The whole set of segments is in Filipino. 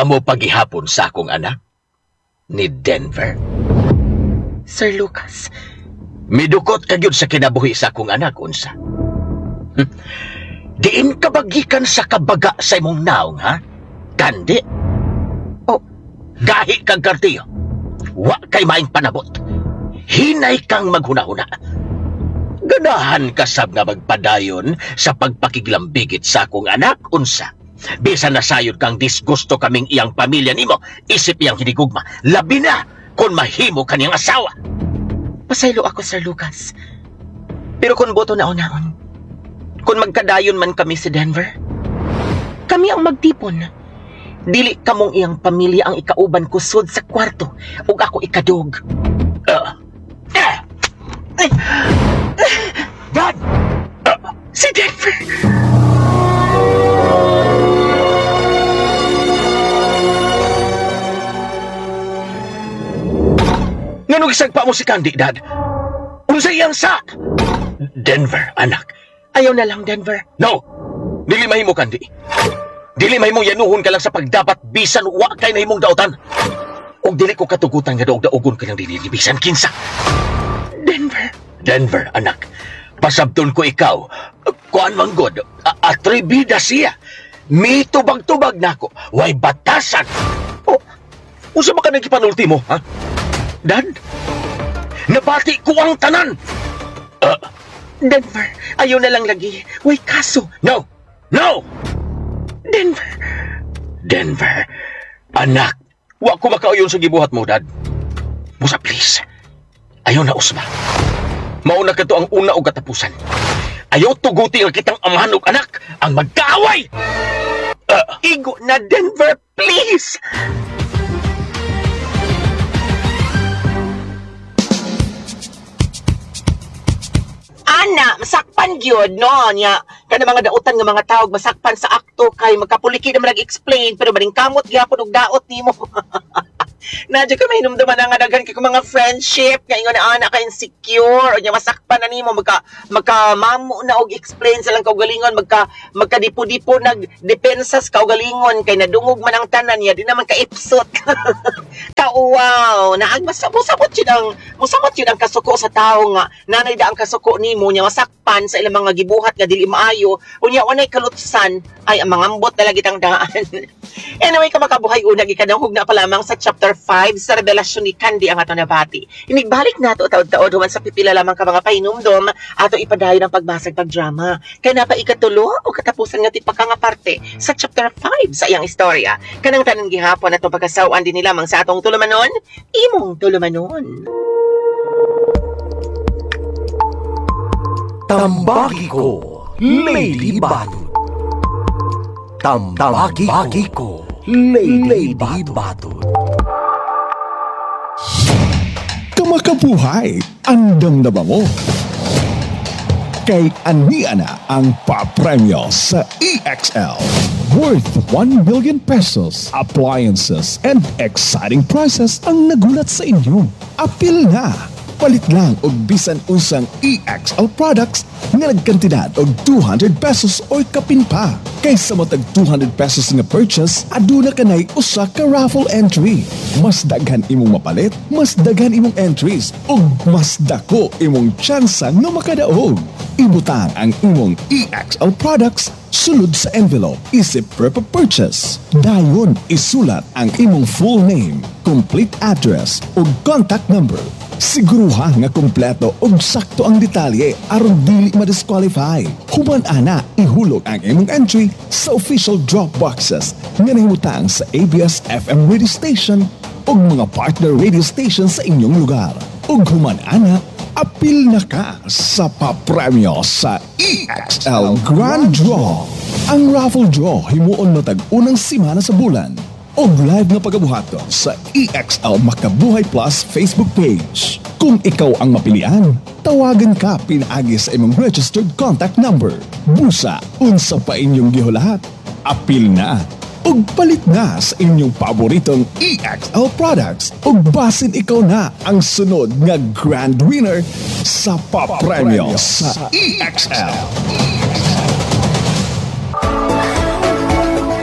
Kamo pagihapon sa akong anak ni Denver. Sir Lucas, Midukot ka gyud sa kinabuhi sa akong anak, unsa. Diin ka bagikan sa kabaga sa imong naong, ha? Kandi? Oh. Gahi kang kartiyo. Wa kay maing panabot. Hinay kang maghuna-huna. Ganahan ka sab nga magpadayon sa pagpakiglambigit sa akong anak, unsa. Bisan nasayod kang disgusto kaming iyang pamilya nimo, isip iyang hinigugma. Labi na kung mahimo kaniyang asawa. pasaylo ako, Sir Lucas. Pero kung boto na naon, kung magkadayon man kami sa Denver, kami ang magtipon. Dili kamong iyang pamilya ang ikauban kusod sa kwarto ug ako ikadog. Dad! Si Denver! Nganong isagpa mo si Candy, Dad? Unsay iyang sa? Denver, anak. Ayaw na lang, Denver. No! Dili mahimo, Candy. Dili mahimo yanuhon ka lang sa pagdapat bisan wa kay nahimong daotan. Og dili ko katugutan nga daog-daogon ka lang dili bisan kinsa. Denver. Denver, anak. Pasabton ko ikaw. Kuan man god, atribida siya. Mitubag-tubag nako. Way batasan. Oh, unsa ba ka nagipanulti mo, ha? Dad? Nabati ko ang tanan. Denver, ayaw na lang lagi. Way kaso. No! No! Denver. Denver, anak. Wa ko makauyon sa gibuhat mo, Dad. Musa, please. Ayaw na usba. Mauna ka to ang una o katapusan. Ayaw tuguti nga kitang amahan og anak ang magkaaway! Igo na, Denver, please! Ana, masakpan gyud no nya. Kana mga dautan nga mga tawag masakpan sa akto kay magkapuliki na mag-explain pero maning kamot gyapon og daot nimo. Nadyo ka may hinumduman nga daghan kay mga friendship nga ingon na ana ka insecure o nya masakpan na nimo magka mamo na og explain sa lang kaugalingon magka dipo-dipo nagdepensas kaugalingon kay nadungog man ang tanan niya di naman ka ipsot. Kauwaw naag musabot yun ang kasuko sa tao nga nanay da ang kasuko nimo nya masakpan sa ilang mga gibuhat nga dili maayo unya unay kalutsan ay ang mangambot na lagi tang daan. Anyway, kamakabuhay una gikanahog na pa lamang sa chapter 5 sa revelasyon ni Candy ang ato nabati. Inigbalik nato taod-taod human sa pipila lamang ka mga painumdom ato ipadayon ang pagbasag pagdrama. Kaya na pa ikatulo o katapusan nga tipaka nga parte sa chapter 5 sa iyang istorya. Kanang tanan gihapon atong pagkasawan din ni lamang sa atong tulumanon, imong tulumanon. Tambaki ko, Lady Batot. Tambaki ko, Lady Batot. Kamakabuhay, andam na ba mo? Kay ania na ang papremyo sa EXL. Worth 1 million pesos, appliances, and exciting prizes ang nagulat sa inyo. Apil na! Palit lang og bisan unsang EXL products nga nagkantidad og 200 pesos or kapin pa. Kaysa mo tag 200 pesos nga purchase, aduna kanay usa ka raffle entry. Mas daghan imong mapalit, mas daghan imong entries, ug mas dako imong tsansa nga makadaog. Ibutang ang imong EXL products sulod sa envelope isip per purchase. Dayon isulat ang imong full name, complete address ug contact number. Siguruha nga kumpleto ug sakto ang detalye aron dili ma-disqualify. Human ana ihulog ang imong entry sa official drop boxes nga nahimutang sa ABS-FM radio station ug mga partner radio station sa inyong lugar. Ug human ana apil na ka sa papremyo sa EXL Grand Draw. Ang raffle draw himuon matag unang simana sa bulan. O live na pagabuhato sa EXL Makabuhay Plus Facebook page. Kung ikaw ang mapilian, tawagan ka pinaagi sa imong registered contact number. Busa, unsa pa inyong gihulahat. Apil na, ug palit na sa inyong paboritong EXL products. Ug basin ikaw na ang sunod nga grand winner sa papremyo sa EXL.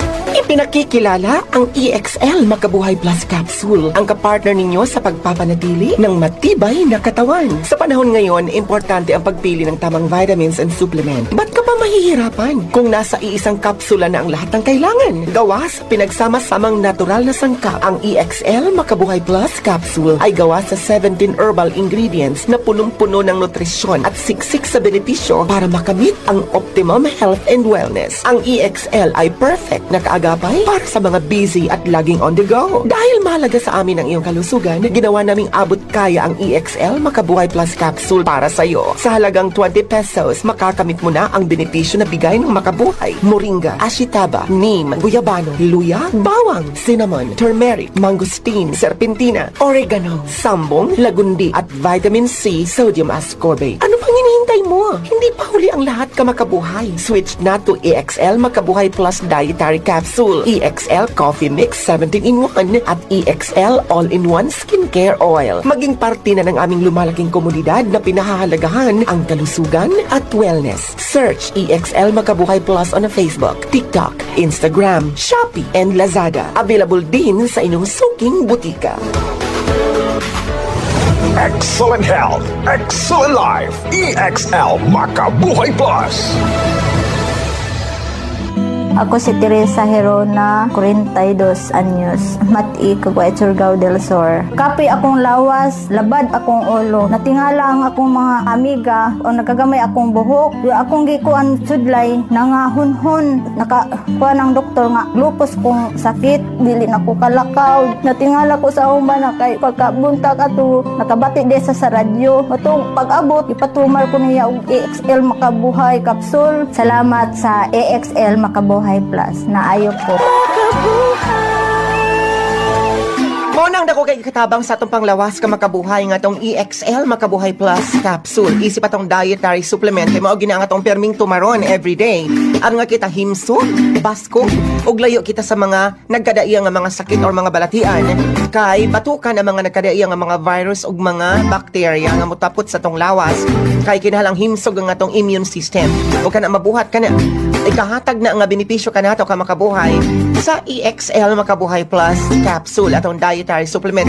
Pinakikilala ang EXL Makabuhay Plus Capsule, ang kapartner ninyo sa pagpapanatili ng matibay na katawan. Sa panahon ngayon, importante ang pagpili ng tamang vitamins and supplement. Ba't ka pa mahihirapan kung nasa iisang kapsula na ang lahat ng kailangan? Gawa sa pinagsama-samang natural na sangkap, ang EXL Makabuhay Plus Capsule ay gawa sa 17 herbal ingredients na punong-puno ng nutrisyon at siksik sa benepisyo para makamit ang optimum health and wellness. Ang EXL ay perfect na kaagapay para sa mga busy at laging on the go. Dahil mahalaga sa amin ang iyong kalusugan, ginawa naming abot kaya ang EXL Makabuhay Plus Capsule para sa iyo. Sa halagang 20 pesos, makakamit mo na ang benepisyo na bigay ng Makabuhay. Moringa, ashitaba, neem, guyabano, luya, bawang, cinnamon, turmeric, mangosteen, serpentina, oregano, sambong, lagundi, at vitamin C, sodium ascorbate. Ano pang hinihintay mo? Hindi pa huli ang lahat ka Makabuhay. Switch na to EXL Makabuhay Plus Dietary Capsule, EXL Coffee Mix 17-in-1 at EXL All-in-1 Skincare Oil. Maging parte na ng aming lumalaking komunidad na pinahahalagahan ang kalusugan at wellness. Search EXL Makabuhay Plus on Facebook, TikTok, Instagram, Shopee, and Lazada. Available din sa inyong suking butika. Excellent health, excellent life. EXL Makabuhay Plus. Ako si Teresa Herona, 42 anyos, Mati, Caguay, Surigao del Sur. Kapi akong lawas, labad akong ulo. Natingala ang akong mga amiga o nakagamay akong buhok. Yung akong gikuan sudlay, nangahunhon. Nakakuha ng doktor nga, lupus kong sakit, dili na ko kalakaw. Natingala ko sa uman na kay pagkabuntag ato, nakabati desa sa radyo. Matong pag-abot, ipatumar ko niya og EXL Makabuhay Capsule. Salamat sa EXL Makabuhay Plus na ayo po. Monang dako kay katabang sa atong panglawas ka makabuhay nga tong EXL Makabuhay Plus Capsule. Isip atong dietary supplement kay mao gina nga tong perming tumaron everyday. Ang nga kita himso, basko, ug layo kita sa mga nagkadaiya nga mga sakit or mga balatian. Kay batukan ang mga nagkadaiya nga mga virus ug mga bacteria nga mutapot sa tong lawas. Kay kinahanglang himsog ang atong immune system. Ug kana mabuhat kana ikahatag na nga benepisyo kanato ka makabuhay sa EXL Makabuhay Plus Capsule atong dietary supplement.